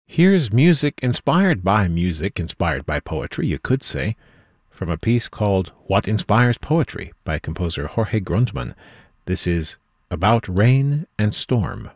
Here's music inspired by poetry, you could say, from a piece called What Inspires Poetry by composer Jorge Grundmann. This is About Rain and Storm.